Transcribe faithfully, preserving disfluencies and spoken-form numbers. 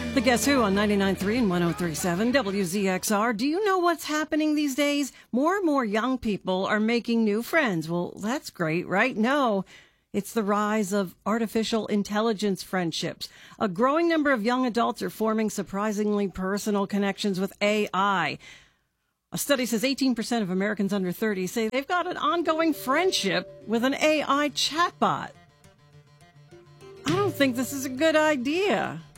The Guess Who on ninety-nine point three and one oh three point seven W Z X R. Do you know what's happening these days? More and more young people are making new friends. Well, that's great, right? No, it's the rise of artificial intelligence friendships. A growing number of young adults are forming surprisingly personal connections with A I. A study says eighteen percent of Americans under thirty say they've got an ongoing friendship with an A I chatbot. I don't think this is a good idea.